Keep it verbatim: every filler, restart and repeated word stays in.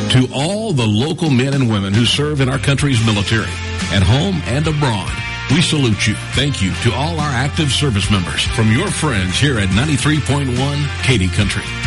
To all the local men and women who serve in our country's military, at home and abroad, we salute you. Thank you to all our active service members from your friends here at ninety-three point one Katy Country.